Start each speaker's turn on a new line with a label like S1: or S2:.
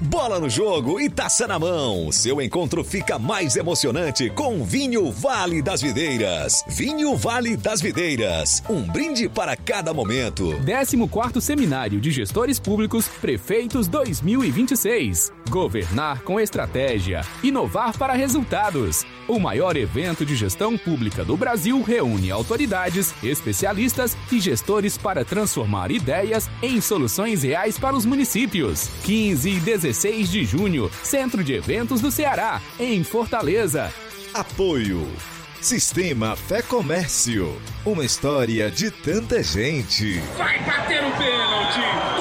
S1: Bola no jogo e taça na mão. Seu encontro fica mais emocionante com Vinho Vale das Videiras. Vinho Vale das Videiras. Um brinde para cada momento.
S2: 14º Seminário de Gestores Públicos Prefeitos 2026. Governar com estratégia. Inovar para resultados. O maior evento de gestão pública do Brasil reúne autoridades, especialistas e gestores para transformar ideias em soluções reais para os municípios. 15 e 16 de junho, Centro de Eventos do Ceará, em Fortaleza.
S3: Apoio. Sistema Fé Comércio. Uma história de tanta gente.
S4: Vai bater o pênalti.